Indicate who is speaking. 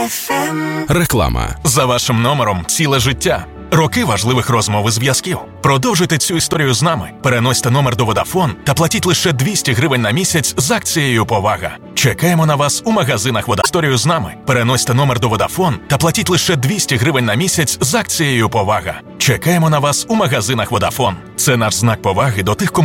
Speaker 1: FM.
Speaker 2: Реклама.
Speaker 3: За вашим номером ціле життя. Роки важливих розмов і зв'язків. Продовжуйте цю історію з нами. Переносьте номер до Vodafone та платіть лише 200 гривень на місяць з акцією «Повага». Чекаємо на вас у магазинах Vodafone. Історію з нами. Переносьте номер до Vodafone та платіть лише 200 гривень на місяць з акцією «Повага». Чекаємо на вас у магазинах Vodafone. Це наш знак поваги до тих, кому